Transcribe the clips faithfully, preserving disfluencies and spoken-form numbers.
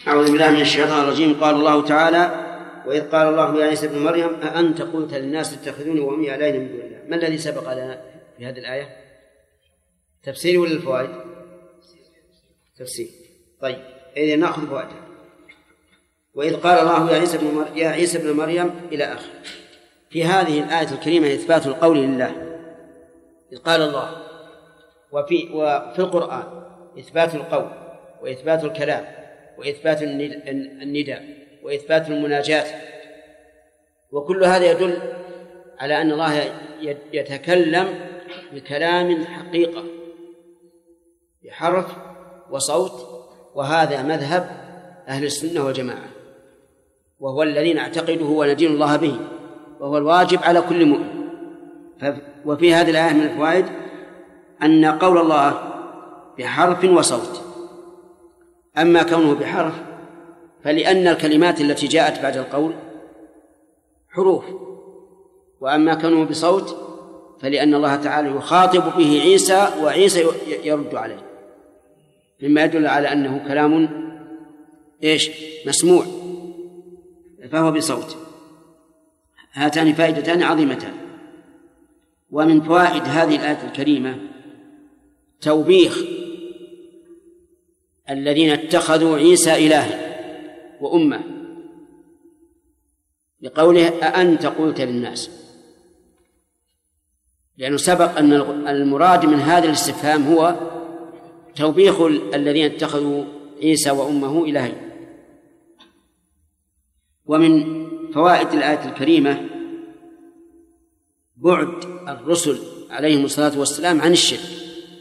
أعوذ بالله من الشيطان الرجيم. قال الله تعالى: وإذ قال الله يا عيسى ابن مريم أأنت قلت للناس اتخذوني وأمي إلهين من دون الله. ما الذي سبق لنا في هذه الآية؟ تفسير ولا الفوائد؟ تفسير. طيب إذن نأخذ فوائدها. وإذ قال الله يا عيسى ابن مريم يا عيسى ابن مريم إلى آخر. في هذه الآية الكريمة إثبات القول لله، إذ قال الله، وفي وفي القرآن إثبات القول وإثبات الكلام وإثبات النداء وإثبات المناجاة، وكل هذا يدل على أن الله يتكلم بكلام حقيقة بحرف وصوت، وهذا مذهب أهل السنة والجماعة، وهو الذي نعتقده وندين الله به، وهو الواجب على كل مؤمن. وفي هذه الآية من الفوائد أن قول الله بحرف وصوت. أما كونه بحرف فلأن الكلمات التي جاءت بعد القول حروف، وأما كونه بصوت فلأن الله تعالى يخاطب به عيسى وعيسى يرد عليه، مما يدل على أنه كلام إيش مسموع، فهو بصوت. هاتان فائدتان عظيمتان. ومن فوائد هذه الآية الكريمة توبيخ الذين اتخذوا عيسى إلها وأمه، لقوله أأنت قلت للناس، لأنه سبق أن المراد من هذا الاستفهام هو توبيخ الذين اتخذوا عيسى وأمه إلهين. ومن فوائد الآية الكريمة بعد الرسل عليهم الصلاة والسلام عن الشرك،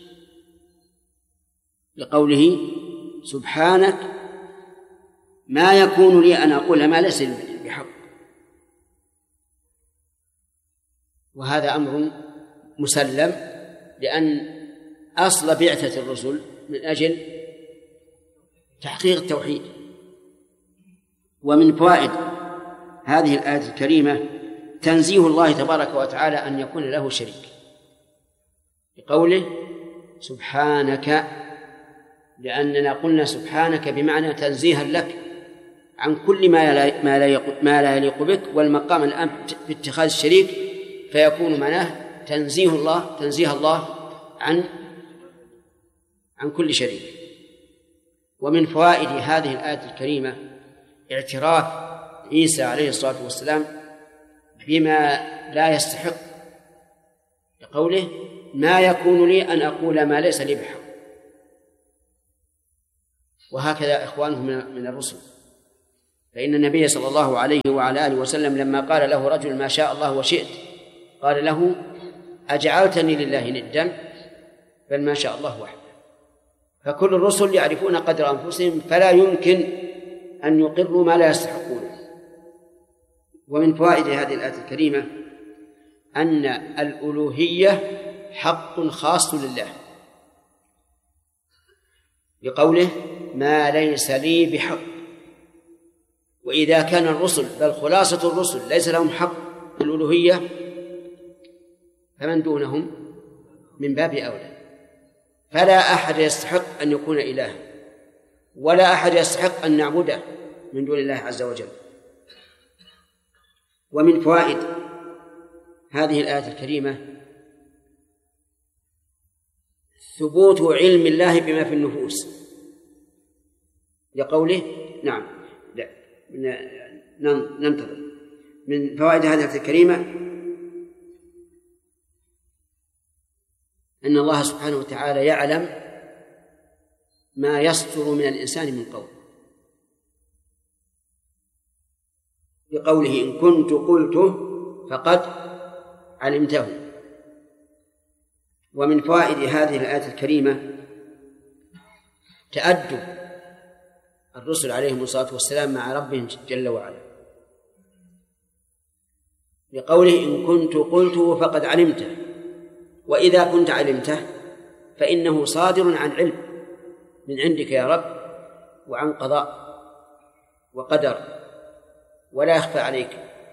لقوله سبحانك ما يكون لي أن أقول ما ليس بحق. وهذا أمر مسلم، لأن أصل بعثة الرسل من أجل تحقيق التوحيد. ومن فوائد هذه الآية الكريمة تنزيه الله تبارك وتعالى أن يكون له شريك، بقوله سبحانك، لأننا قلنا سبحانك بمعنى تنزيها لك عن كل ما لا يليق بك، والمقام الآن باتخاذ الشريك فيكون معناه تنزيه الله تنزيه الله عن عن كل شريك. ومن فوائد هذه الآية الكريمة اعتراف عيسى عليه الصلاة والسلام بما لا يستحق، بقوله ما يكون لي أن أقول ما ليس لي بحق. وهكذا إخوانه من الرسل، فإن النبي صلى الله عليه وعلى آله وسلم لما قال له رجل ما شاء الله وشئت، قال له أجعلتني لله ندا؟ بل ما شاء الله وحده. فكل الرسل يعرفون قدر أنفسهم، فلا يمكن أن يقروا ما لا يستحقونه. ومن فوائد هذه الآية الكريمة أن الألوهية حق خاص لله، بقوله ما ليس لي بحق. وإذا كان الرسل بل خلاصة الرسل ليس لهم حق في الألوهية، فمن دونهم من باب أولى. فلا أحد يستحق أن يكون إلها، ولا أحد يستحق أن نعبده من دون الله عز وجل. ومن فوائد هذه الآية الكريمة ثبوت علم الله بما في النفوس، لقوله نعم لا ننتظر. من فوائد هذه الآية الكريمة أن الله سبحانه وتعالى يعلم ما يصدر من الإنسان من قول، بقوله إن كنت قلته فقد علمته. ومن فوائد هذه الآية الكريمة تأدب الرسل عليهم الصلاة والسلام مع ربهم جل وعلا، بقوله إن كنت قلته فقد علمته. وإذا كنت علمته فإنه صادر عن علم من عندك يا رب، وعن قضاء وقدر ولا يخفى عليك.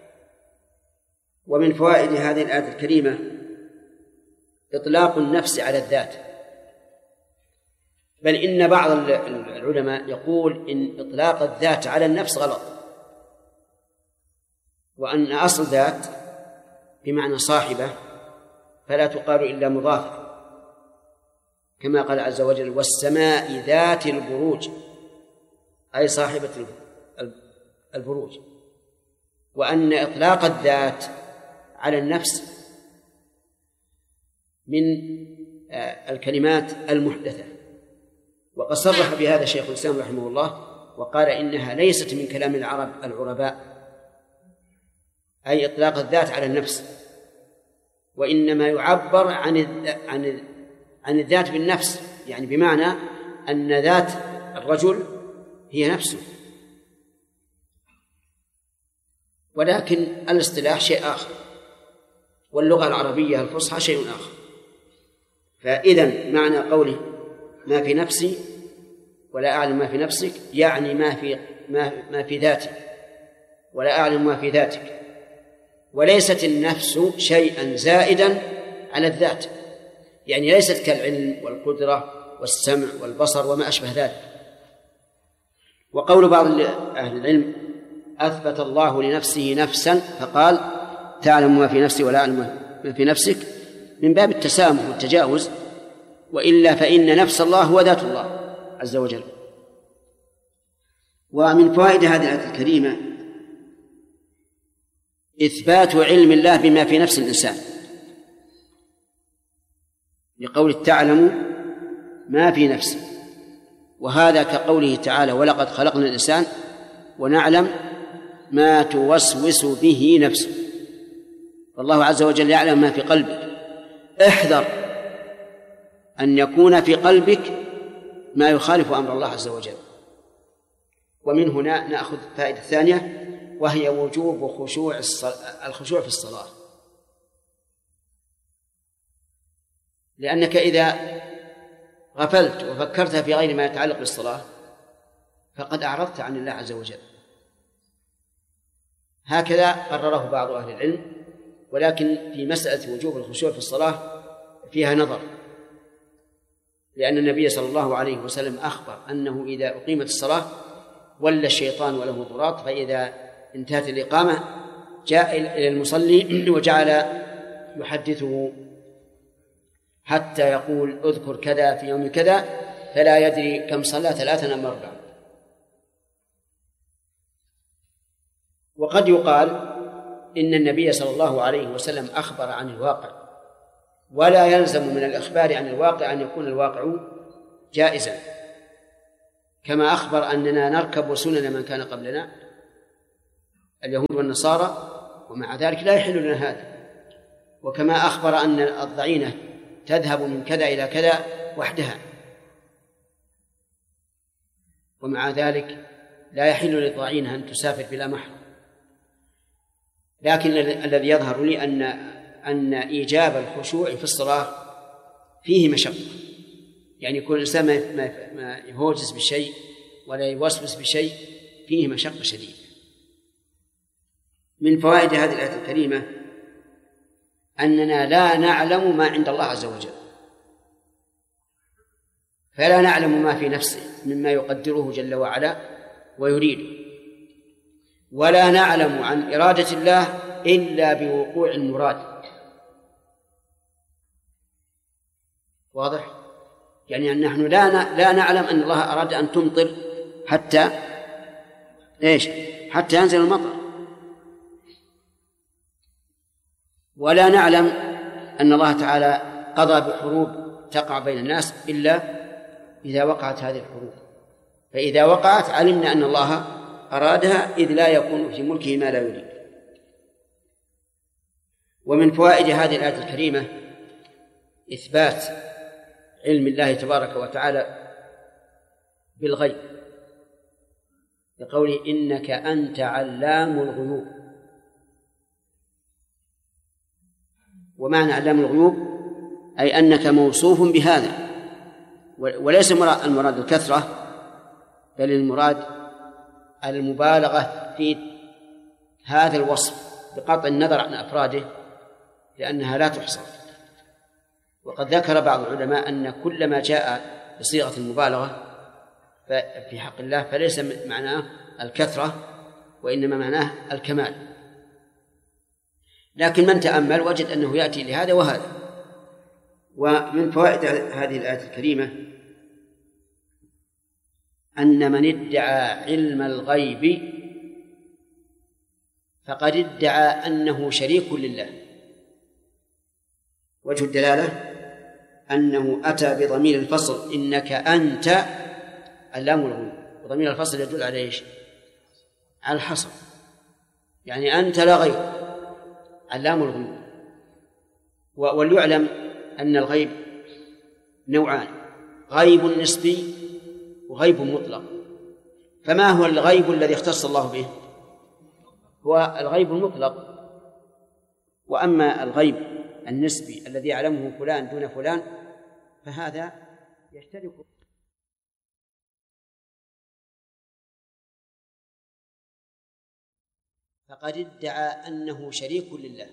ومن فوائد هذه الآية الكريمة إطلاق النفس على الذات، بل إن بعض العلماء يقول إن إطلاق الذات على النفس غلط، وأن أصل ذات بمعنى صاحبة فلا تقال إلا مضافة، كما قال عز وجل والسماء ذات البروج، أي صاحبة البروج. وأن إطلاق الذات على النفس من الكلمات المحدثة، وقد صرح بهذا شيخ الإسلام رحمه الله وقال إنها ليست من كلام العرب العرباء، أي إطلاق الذات على النفس، وإنما يعبر عن عن عن الذات بالنفس، يعني بمعنى أن ذات الرجل هي نفسه، ولكن الاصطلاح شيء آخر، واللغة العربية الفصحى شيء آخر. فإذن معنى قوله ما في نفسي ولا أعلم ما في نفسك، يعني ما في ما, ما في ذاتي ولا أعلم ما في ذاتك، وليست النفس شيئا زائدا على الذات، يعني ليست كالعلم والقدرة والسمع والبصر وما أشبه ذلك. وقول بعض أهل العلم أثبت الله لنفسه نفسا فقال تعلم ما في نفسي ولا أعلم ما في نفسك، من باب التسامح والتجاوز، وإلا فإن نفس الله هو ذات الله عز وجل. ومن فوائد هذه الآية الكريمة إثبات علم الله بما في نفس الإنسان، لقول تعلم ما في نفسه، وهذا كقوله تعالى ولقد خلقنا الإنسان ونعلم ما توسوس به نفسه، فالله عز وجل يعلم ما في قلبك. احذر أن يكون في قلبك ما يخالف أمر الله عز وجل. ومن هنا نأخذ فائدة ثانية، وهي وجوب خشوع الخشوع في الصلاة، لأنك إذا غفلت وفكرت في غير ما يتعلق بالصلاة فقد أعرضت عن الله عز وجل. هكذا قرره بعض أهل العلم، ولكن في مسألة وجوب الخشوع في الصلاة فيها نظر، لأن النبي صلى الله عليه وسلم أخبر أنه إذا أقيمت الصلاة ولى الشيطان وله ضراط، فإذا انتهت الإقامة جاء إلى المصلي وجعل يحدثه حتى يقول اذكر كذا في يوم كذا، فلا يدري كم صلى ثلاثا أم أربعا. وقد يقال إن النبي صلى الله عليه وسلم أخبر عن الواقع، ولا يلزم من الإخبار عن الواقع أن يكون الواقع جائزا، كما أخبر أننا نركب سنن من كان قبلنا اليهود والنصارى ومع ذلك لا يحل لنا هذا، وكما أخبر أن الضعينة تذهب من كذا إلى كذا وحدها، ومع ذلك لا يحل للضعينة أن تسافر بلا محرم. لكن الذي يظهر لي أن أن إيجاب الخشوع في الصلاة فيه مشقة، يعني يكون الإنسان ما يهوجس بشيء ولا يوسوس بشيء، فيه مشقة شديدة. من فوائد هذه الآية الكريمة أننا لا نعلم ما عند الله عز وجل، فلا نعلم ما في نفسه مما يقدره جل وعلا ويريده، ولا نعلم عن إرادة الله إلا بوقوع المراد. واضح؟ يعني أن نحن لا لا نعلم أن الله أراد أن تمطر حتى إيش؟ حتى ينزل المطر، ولا نعلم أن الله تعالى قضى بحروب تقع بين الناس إلا إذا وقعت هذه الحروب، فإذا وقعت علمنا أن الله أرادها، إذ لا يكون في ملكه ما لا يريد. ومن فوائد هذه الآية الكريمة إثبات علم الله تبارك وتعالى بالغيب، بقوله إنك أنت علام الغيوب. ومعنى علام الغيوب أي أنك موصوف بهذا، وليس المراد الكثرة، بل المراد المبالغة في هذا الوصف بقطع النظر عن أفراده لأنها لا تحصى. وقد ذكر بعض العلماء أن كل ما جاء بصيغة المبالغة في حق الله، فليس معناه الكثرة وإنما معناه الكمال. لكن من تأمل وجد أنه يأتي لهذا وهذا. ومن فوائد هذه الآية الكريمة أن من ادعى علم الغيب فقد ادعى أنه شريك لله. وجه الدلالة أنه أتى بضمير الفصل إنك أنت اللام الغيب، وضمير الفصل يدل على إيش؟ على الحصر، يعني أنت لا غير، اللام الغيب. وليعلم أن الغيب نوعان، غيب نسبي وغيب مطلق. فما هو الغيب الذي اختص الله به؟ هو الغيب المطلق. وأما الغيب النسبي الذي يعلمه فلان دون فلان فهذا يشترك. فقد ادعى أنه شريك لله.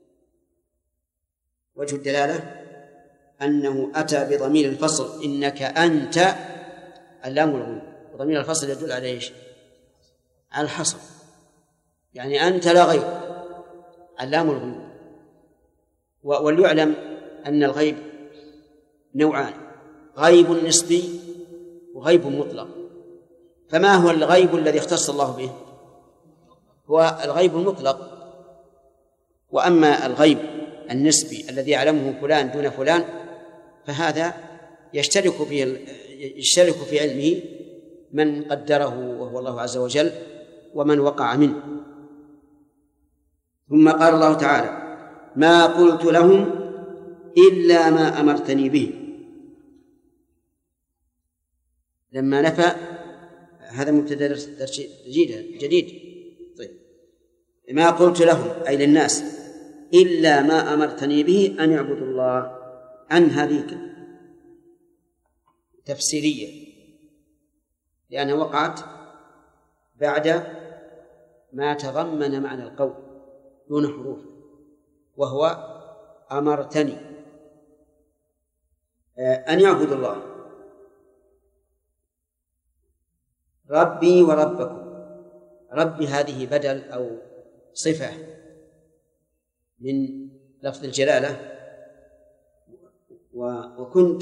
وجه الدلالة أنه أتى بضمير الفصل إنك أنت اللام الغيب، وضمير الفصل يدل على إيش؟ على الحصر، يعني أنت لا غير، اللام الغيب. وليعلم أن الغيب نوعان، غيب نسبي وغيب مطلق. فما هو الغيب الذي اختص الله به؟ هو الغيب المطلق. وأما الغيب النسبي الذي يعلمه فلان دون فلان فهذا يشترك في يشترك في علمه من قدره وهو الله عز وجل ومن وقع منه. ثم قال الله تعالى ما قلت لهم إلا ما أمرتني به. لما نفى هذا مبتدأ جديد جديد طيب. ما قلت لهم أي للناس إلا ما أمرتني به أن يعبدوا الله. عن هذيك تفسيرية لأنها وقعت بعد ما تضمن معنى القول دون حروف، وهو أمرتني أن يعبدوا الله ربي وربكم. ربي هذه بدل أو صفة من لفظ الجلالة، وكنت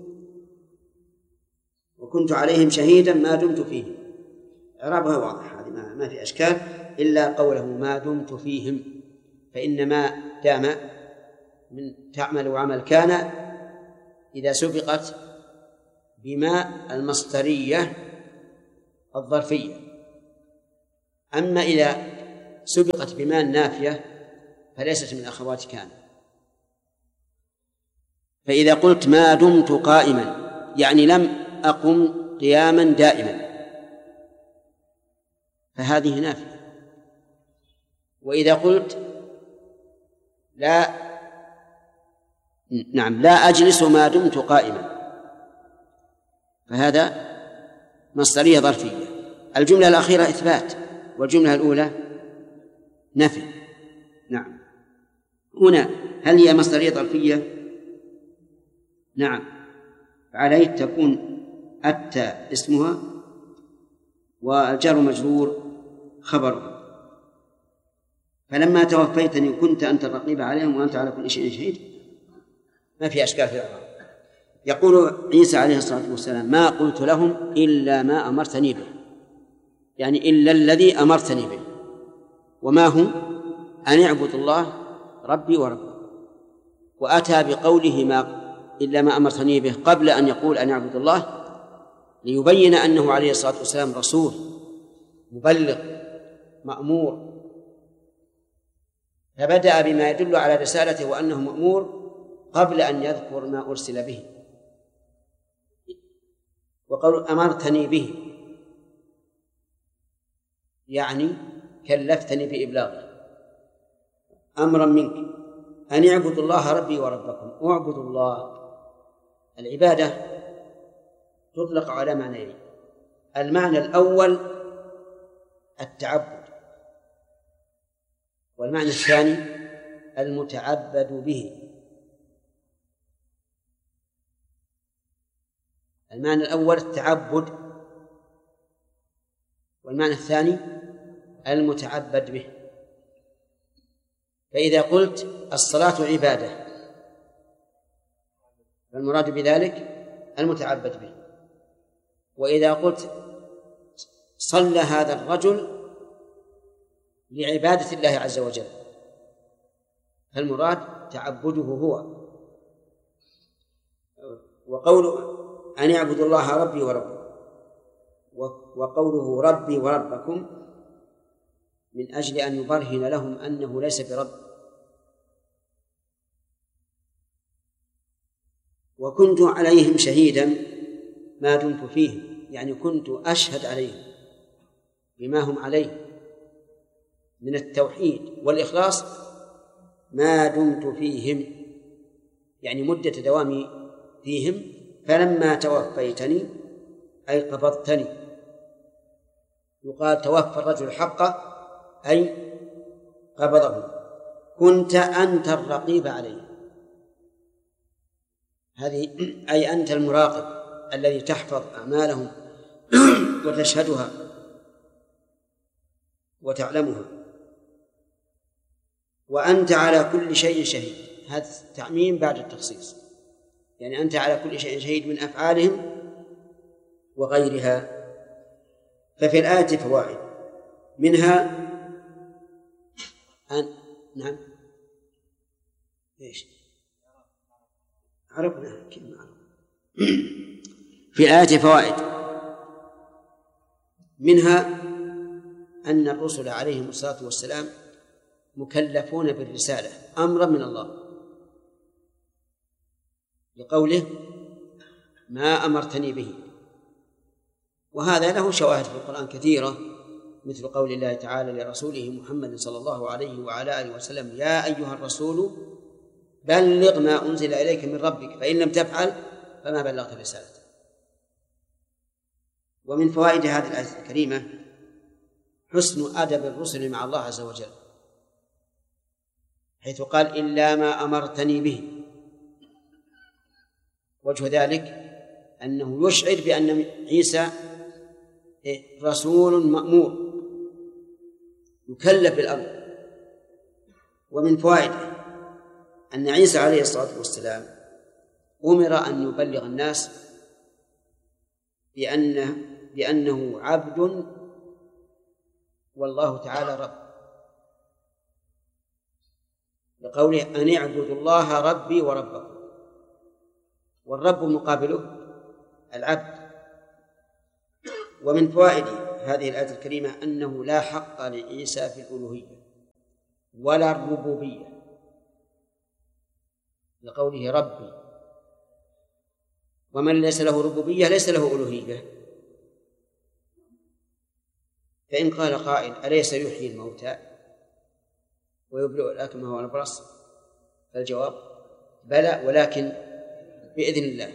وكنت عليهم شهيدا ما دمت فيهم. إعرابها واضح، هذه ما في أشكال، إلا قوله ما دمت فيهم، فإن ما دام من تعمل وعمل كان إذا سبقت بما المصدرية الظرفية. أما إذا سبقت بما النافية فليست من أخوات كان. فإذا قلت ما دمت قائما يعني لم أقم قياما دائما فهذه نافية. وإذا قلت لا نعم لا أجلس ما دمت قائما فهذا مصدرية ظرفية. الجملة الأخيرة إثبات والجملة الأولى نفي. نعم هنا هل هي مصدرية ظرفية؟ نعم، عليه تكون أتى اسمها والجار مجرور خبرها. فلما توفيتني كنت أنت الرقيب عليهم وأنت على كل شيء شهيد. ما في أشكال في الأعراب. يقول عيسى عليه الصلاة والسلام ما قلت لهم إلا ما أمرتني به، يعني إلا الذي أمرتني به. وما هو؟ أن يعبد الله ربي وربكم. وأتى بقوله ما إلا ما أمرتني به قبل أن يقول أن يعبد الله ليبين أنه عليه الصلاة والسلام رسول مبلغ مأمور، فبدأ بما يدل على رسالته وأنه مأمور قبل أن يذكر ما أرسل به. وقال أمرتني به يعني كلفتني بإبلاغه أمرا منك أن يعبدوا الله ربي وربكم. اعبدوا الله. العبادة تطلق على معنيين. المعنى الأول التعبد، والمعنى الثاني المتعبد به. المعنى الأول التعبد، والمعنى الثاني المتعبد به. فإذا قلت الصلاة عبادة فالمراد بذلك المتعبد به، وإذا قلت صلى هذا الرجل لعبادة الله عز وجل فالمراد تعبده هو. وقوله أن يعبدوا الله ربي وربكم، وقوله ربي وربكم من أجل أن يبرهن لهم أنه ليس برب. وكنت عليهم شهيدا ما دمت فيهم، يعني كنت أشهد عليهم بما هم عليه من التوحيد والإخلاص ما دمت فيهم، يعني مدة دوامي فيهم. فلما توفيتني أي قبضتني، يقال توفى الرجل حقه أي قبضه، كنت أنت الرقيب عليه، هذه أي أنت المراقب الذي تحفظ أعمالهم وتشهدها وتعلمها. وأنت على كل شيء شهيد، هذا تعميم بعد التخصيص، يعني أنت على كل شيء شهيد من أفعالهم وغيرها. ففي الآية فوائد، منها أن نعم إيش عرفنا كلمة عرف. في الآية فوائد، منها أن الرسل عليهم الصلاة والسلام مكلفون بالرسالة أمرا من الله، لقوله ما أمرتني به، وهذا له شواهد في القرآن كثيرة، مثل قول الله تعالى لرسوله محمد صلى الله عليه وعلى آله وسلم يا أيها الرسول بلغ ما أنزل إليك من ربك فإن لم تفعل فما بلغت رسالته. ومن فوائد هذه الآية الكريمة حسن أدب الرسل مع الله عز وجل، حيث قال إلا ما أمرتني به. وجه ذلك أنه يشعر بأن عيسى رسول مأمور يكلف بالأمر. ومن فوائده أن عيسى عليه الصلاة والسلام أمر أن يبلغ الناس بأنه, بأنه عبد والله تعالى رب، لقوله أن اعبدوا الله ربي وربكم، والرب مقابله العبد. ومن فوائد هذه الآية الكريمة أنه لا حق لعيسى في الألوهية ولا الربوبية، لقوله ربي، ومن ليس له ربوبية ليس له ألوهية. فإن قال قائل أليس يحيي الموتى ويبرئ الأكمه والأبرص؟ فالجواب بلى، ولكن بإذن الله.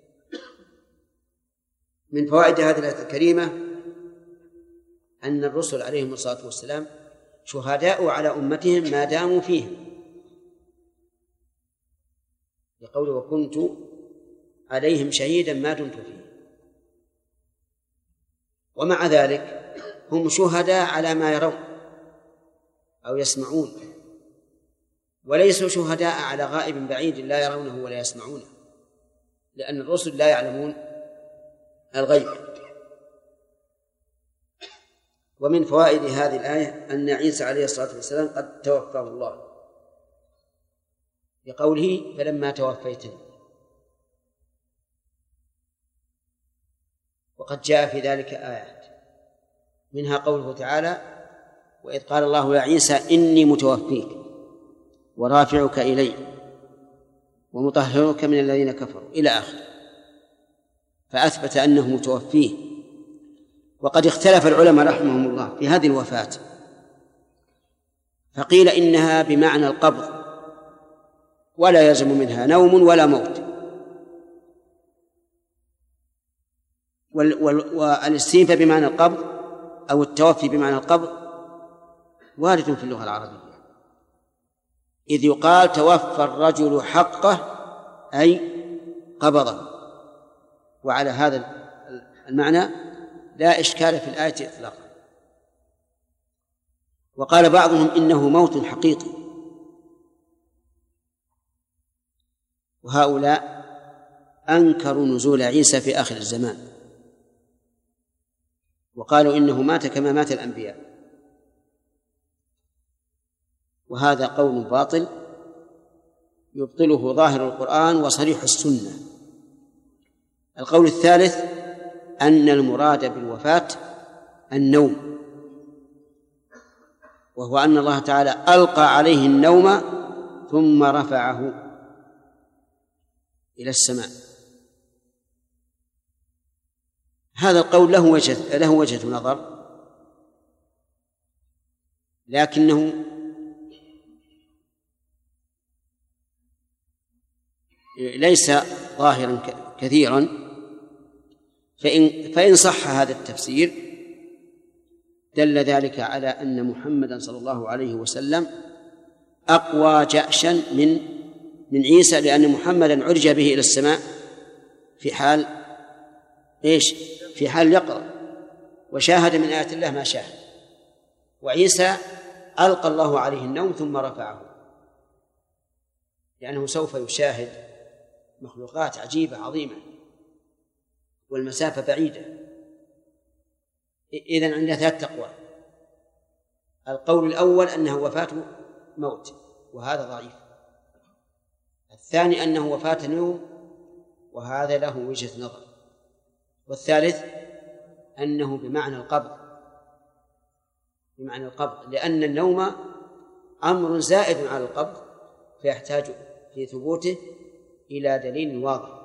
من فوائد هذه الآية الكريمة أن الرسل عليهم الصلاة والسلام شهداء على أمتهم ما داموا فيهم، لقوله وكنت عليهم شهيدا ما دمت فيه. ومع ذلك هم شهداء على ما يرون أو يسمعون، وليسوا شهداء على غائب بعيد لا يرونه ولا يسمعونه، لأن الرسل لا يعلمون الغيب. ومن فوائد هذه الآية أن عيسى عليه الصلاة والسلام قد توفاه الله، بقوله فلما توفيتني، وقد جاء في ذلك آيات، منها قوله تعالى وإذ قال الله يا عيسى إني متوفيك ورافعك إلي ومطهرك من الذين كفروا إلى آخر، فأثبت أنه متوفيه. وقد اختلف العلماء رحمهم الله في هذه الوفاة، فقيل إنها بمعنى القبض ولا يلزم منها نوم ولا موت، والاستيفاء بمعنى القبض أو التوفي بمعنى القبض وارد في اللغة العربية، إذ يقال توفى الرجل حقه أي قبضه، وعلى هذا المعنى لا إشكال في الآية إطلاقا. وقال بعضهم إنه موت حقيقي، وهؤلاء أنكروا نزول عيسى في آخر الزمان وقالوا إنه مات كما مات الأنبياء، وهذا قول باطل يبطله ظاهر القرآن وصريح السنة. القول الثالث أن المراد بالوفاة النوم، وهو أن الله تعالى ألقى عليه النوم ثم رفعه إلى السماء. هذا القول له وجه له وجهة نظر، لكنه ليس ظاهرا كثيرا، فإن فإن صح هذا التفسير دل ذلك على أن محمدا صلى الله عليه وسلم أقوى جأشا من من عيسى، لأن محمدا عرج به إلى السماء في حال إيش؟ في حال يقرأ وشاهد من آيات الله ما شاهد، وعيسى ألقى الله عليه النوم ثم رفعه، لأنه سوف يشاهد مخلوقات عجيبة عظيمة والمسافة بعيدة. إذن عندنا ثلاث تقوى. القول الأول أنه وفاة موت، وهذا ضعيف. الثاني أنه وفاة نوم، وهذا له وجهة نظر. والثالث أنه بمعنى القبض، بمعنى القبض، لأن النوم أمر زائد على القبض فيحتاج في ثبوته إلى دليل واضح.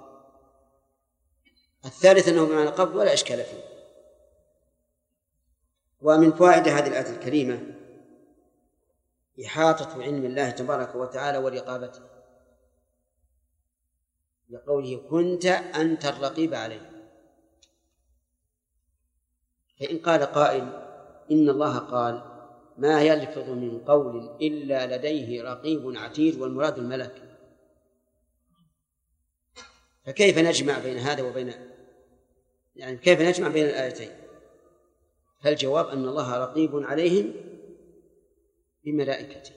الثالث أنه بمعنى القبض ولا إشكال فيه. ومن فوائد هذه الآية الكريمة إحاطة علم الله تبارك وتعالى ورقابته، لقوله كنت أنت الرقيب عليه. فإن قال قائل إن الله قال ما يلفظ من قول إلا لديه رقيب عتيد، والمراد الملك، فكيف نجمع بين هذا وبين يعني كيف نجمع بين الآيتين؟ فالجواب أن الله رقيب عليهم بملائكته.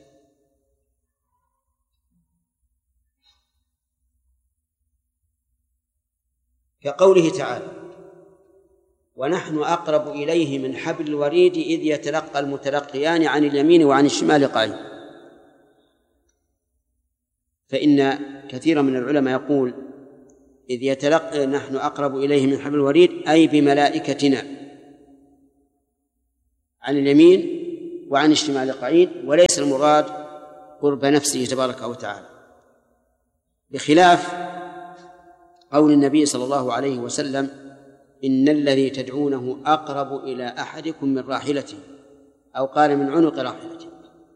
كقوله تعالى ونحن أقرب إليه من حبل الوريد إذ يتلقى المتلقيان عن اليمين وعن الشمال قعيد. فإن كثيرا من العلماء يقول إذ يتلقى نحن أقرب إليه من حبل الوريد أي بملائكتنا عن اليمين وعن الشمال قعيد، وليس المراد قرب نفسه تبارك وتعالى، بخلاف قول النبي صلى الله عليه وسلم إن الذي تدعونه أقرب إلى أحدكم من راحلته، أو قال من عنق راحلته.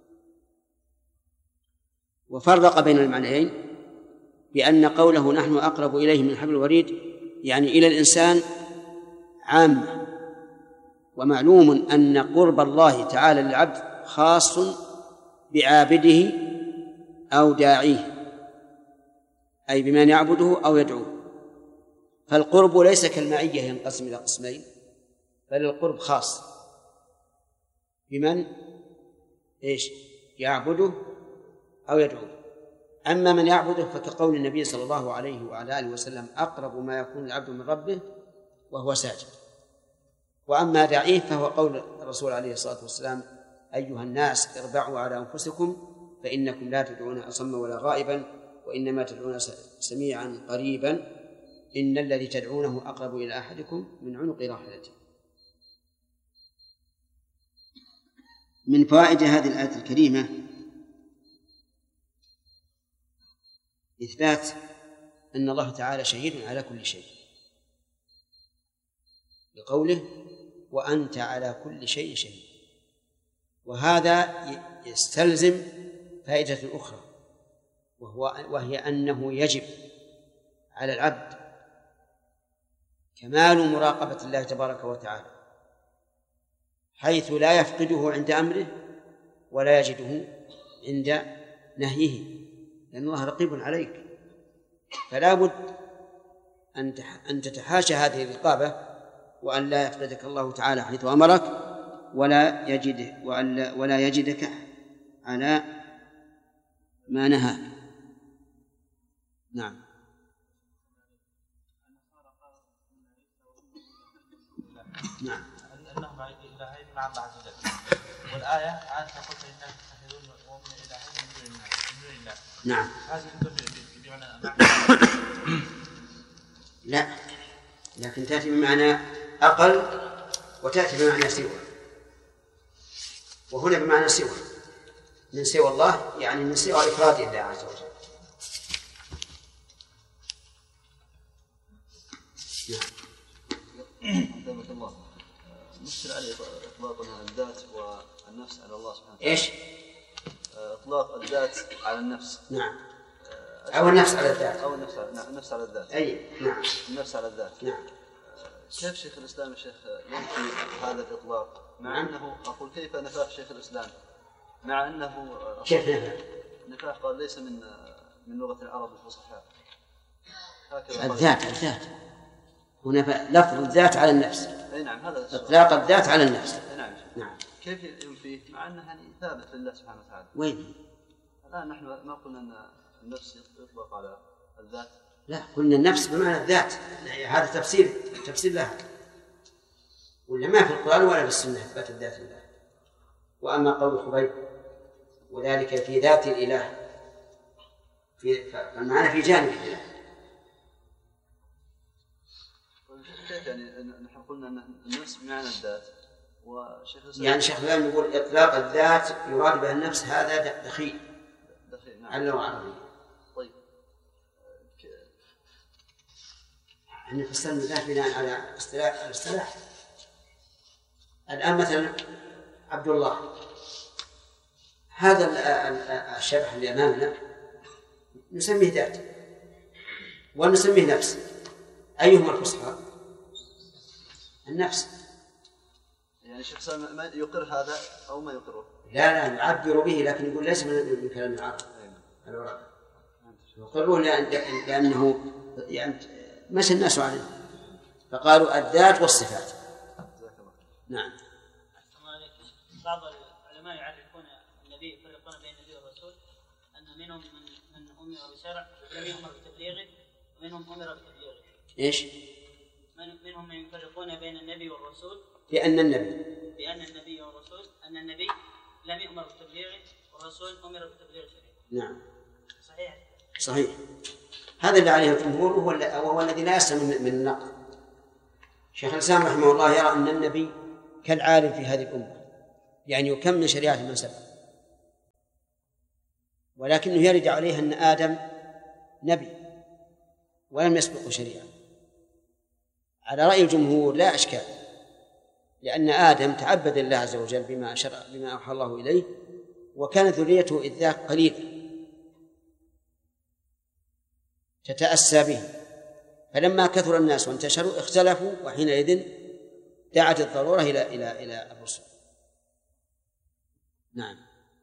وفرق بين المعنيين بأن قوله نحن أقرب إليه من حبل الوريد يعني إلى الإنسان عامة، ومعلوم أن قرب الله تعالى للعبد خاص بعابده أو داعيه، أي بمن يعبده أو يدعوه. فالقرب ليس كالمعية ينقسم إلى قسمين، بل القرب خاص بمن إيش يعبده أو يدعوه. أما من يعبده فكقول النبي صلى الله عليه وعلى آله وسلم أقرب ما يكون العبد من ربه وهو ساجد. وأما داعيه فهو قول الرسول عليه الصلاة والسلام أيها الناس اربعوا على أنفسكم فإنكم لا تدعون أصم ولا غائبا وإنما تدعون سميعا قريبا إن الذي تدعونه أقرب إلى أحدكم من عنق راحلته. من فوائد هذه الآية الكريمة إثبات أن الله تعالى شهيد على كل شيء، بقوله وأنت على كل شيء شهيد. وهذا يستلزم فائدة أخرى، وهو وهي أنه يجب على العبد كمال مراقبة الله تبارك وتعالى، حيث لا يفقده عند أمره ولا يجده عند نهيه، لأن الله رقيب عليك. فلا بد أن أن تتحاشى هذه الرقابة وأن لا يفقدك الله تعالى حيث أمرك ولا يجد ولا ولا يجدك على ما نهاك. نعم. نعم. أنهم إلهين مع الله عز وجل، والآية عاد تقول فإنهم يتخذون المؤمن إلهين من دون الله. نعم. هذه بمعنى لا، لكن تأتي بمعنى أقل وتأتي بمعنى سوى، وهنا بمعنى سوى من سوى الله، يعني من سوى إفراد الله عز وجل. نعم. الله مشكل عليه إطلاق الذات والنفس على الله سبحانه وتعالى. إيش؟ إطلاق الذات على النفس. نعم. أو النفس على الذات. أو النفس على نعم النفس على الذات. أي نعم. النفس على الذات. نعم. كيف شيخ الإسلام يا شيخ ينفي هذا الإطلاق مع نعم. أنه أقول كيف نفاه شيخ الإسلام مع أنه كيف نفاه؟ نفاه قال ليس من من لغة العرب الفصحاء. الذات الذات هنا لفظ الذات على النفس. أي نعم هذا إطلاق الذات على النفس. نعم. نعم. كيف ينفيه مع أنه يعني ثابت لله سبحانه وتعالى؟ وين؟ الآن نحن ما قلنا أن النفس يطلق على الذات. لا، قلنا النفس بمعنى الذات، هذا تفسير تفسير لها، ولا ما في القرآن ولا في السنة إثبات الذات لله. وأما قول خبيب وذلك في ذات الإله، في فالمعنى في جانب الإله. كيف يعني نحن قلنا أن النفس بمعنى الذات وشيخ يعني شيخ الإسلام يقول إطلاق الذات يراد بها النفس، هذا دخيل دخيل نعم. على اللغة العربية. طيب احنا فسرنا الذات بناء على اصطلاح الاصطلاح. الآن مثلا عبد الله، هذا الشبح اللي أمامنا نسميه ذات ونسميه نفس، أيهما الفصحى؟ النفس. يعني شيخ سلام ما يقر هذا أو ما يقره؟ لا لا نعبر به، لكن يقول ليس من كلام العرب العرب يقرون لأنه يعني مشى الناس عليه فقالوا الذات والصفات. نعم. بعض العلماء يعرفون النبي يفرقون بين النبي والرسول أن منهم من من أمر بشرع لم يؤمر بتبليغه ومنهم أمر بتبليغه. إيش؟ من منهم من يفرقون بين النبي والرسول بأن النبي بأن النبي والرسول أن النبي لم يؤمر بتبليغه والرسول أمر بتبليغ شريعته. نعم. صحيح. صحيح. هذا اللي عليه الجمهور وهو الذي لا يسلم من النقد. شيخ الإسلام رحمه الله يرى أن النبي كالعالم في هذه الأمة، يعني يكمل شريعة من سبق، ولكنه يرد عليه أن آدم نبي ولم يسبقه شريعة. على رأي الجمهور لا أشكال، لأن آدم تعبد الله عز وجل بما شرع بما أوحى الله إليه، وكانت ذريته إذ ذاك قليلة تتأسى به، فلما كثر الناس وانتشروا اختلفوا، وحينئذ دعت الضرورة إلى إلى إلى الرسل. نعم.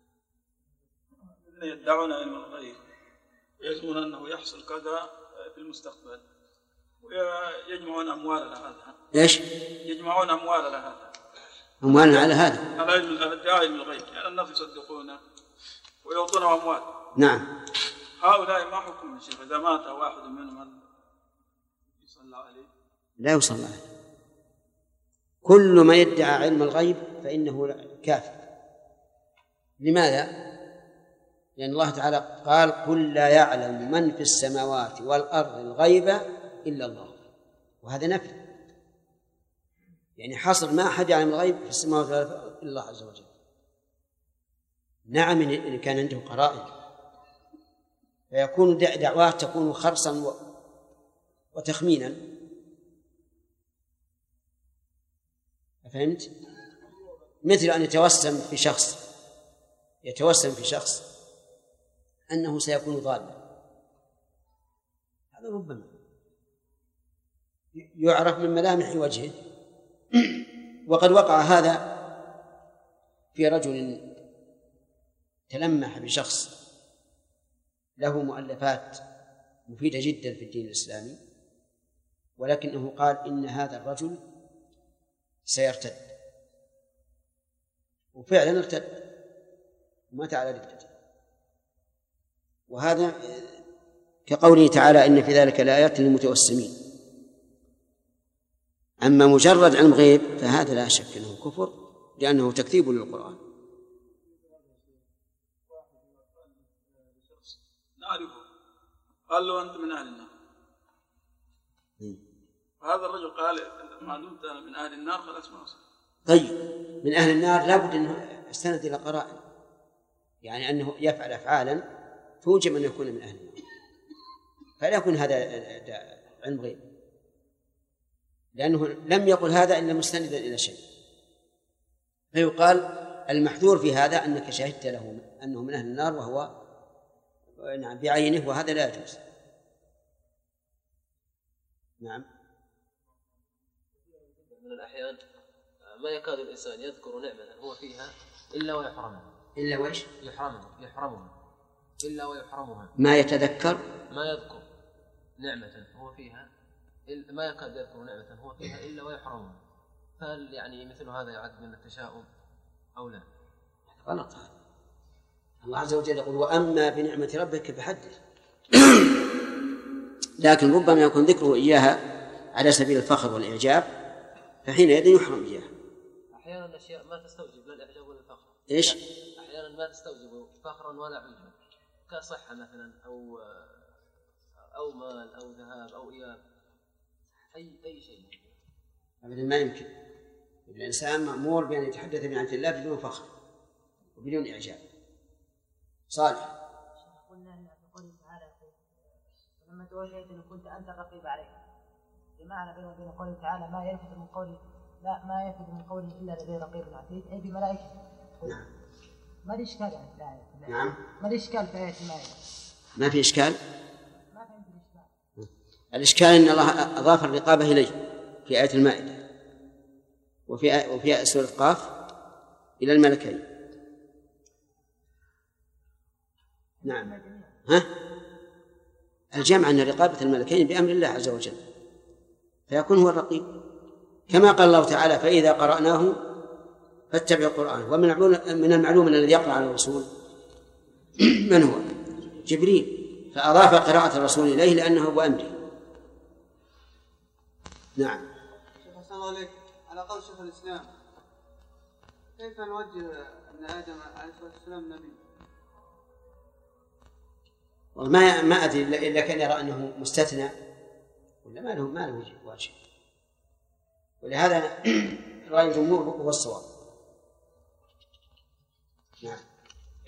يدعون علم الغيب ويزعمون أنه يحصل كذا في المستقبل ويجمعون أموال على هذا. إيش؟ يجمعون أموال على هذا. أموال على هذا؟ على علم الغيب، يعني الناس يصدقونه ويعطونه أموال. نعم. هؤلاء ما حكم الشيخ إذا مات واحد منهم يصلى عليه؟ لا يصلى عليه. كل ما يدعي علم الغيب فإنه كافر. لماذا؟ لأن الله تعالى قال قل لا يعلم من في السماوات والأرض الغيب إلا الله، وهذا نفي، يعني حصر ما أحد يعلم الغيب في السماوات والأرض إلا الله عز وجل. نعم إن كان عنده قرائن، فيكون دعوات تكون خرصا وتخمينا. فهمت؟ مثل أن يتوسم في شخص يتوسم في شخص أنه سيكون ضالا، هذا ربما يعرف من ملامح وجهه. وقد وقع هذا في رجل تلمح بشخص له مؤلفات مفيدة جدا في الدين الإسلامي، ولكنه قال إن هذا الرجل سيرتد، وفعلا ارتد ومات على ردته. وهذا كقوله تعالى إن في ذلك لآيات للمتوسمين. أما مجرد علم غيب فهذا لا شك أنه كفر، لأنه تكذيب للقرآن. نعرفه، قال له أنت من أهل النار، هذا الرجل قال ما دمت من أهل النار خلاص ما أصل. طيب من أهل النار لابد أنه استند إلى قرائن، يعني أنه يفعل أفعالا توجب أن يكون من أهل النار، فلا يكون هذا علم غيب، لأنه لم يقل هذا إلا مستندا إلى شيء. فيقال المحذور في هذا أنك شهدت له أنه من أهل النار وهو نعم بعينه، وهذا لا يجوز. نعم. من الأحيان ما يكاد الإنسان يذكر نعمة هو فيها إلا ويحرمها. إلا وإيش؟ يحرمها يحرمها إلا ويحرمها. ما يتذكر ما يذكر نعمة هو فيها، ما يكاد يذكر نعمة هو فيها إلا ويحرمها. فهل يعني مثل هذا يعد من التشاؤم أو لا؟ غلط. الله عز وجل يقول وأما بنعمة ربك فحدث. لكن ربما يكون ذكره إياها على سبيل الفخر والإعجاب، فحينئذ يحرم إياها. أحيانا الأشياء ما تستوجب لا الإعجاب ولا الفخر. إيش؟ أحيانا ما تستوجب فخرا ولا عجبا، كصحة مثلا أو أو مال أو ذهاب أو إياب، أي أي شيء. أبدا ما يمكن. الإنسان مأمور بأن يتحدث بنعمة الله بدون فخر وبدون إعجاب. صالح. قلنا أن قوله تعالى لما توجهت إن كنت أنت الرقيب عليه، بمعنى بين وبين قوله تعالى ما يلفظ من قول لا ما يلفظ من قول إلا لديه رقيب عتيد، أي بملائكة. نعم. ما الإشكال يعني الآية؟ نعم. ما الإشكال في آية المائدة؟ ما في إشكال. ما فهمت الإشكال. الإشكال أن الله أضاف الرقابة إليه في آية المائدة، وفي وفي سورة قاف إلى الملكين. نعم. ها؟ الجمع أن رقابة الملكين بأمر الله عز وجل، فيكون هو الرقيب، كما قال الله تعالى فإذا قرأناه فاتبع القرآن. ومن من المعلوم أن الذي يقرأ على الرسول من هو؟ جبريل، فأضاف قراءة الرسول إليه لأنه هو أمره. نعم. شيخ حسن الله عليك، على قول شيخ الإسلام كيف نوجه أن آدم عليه الصلاة والسلام نبي؟ ما ما أدري إلا كان يرى أنه مستثنى ولا ما له ما له واجب، ولهذا رأي الجمهور هو الصواب. نعم.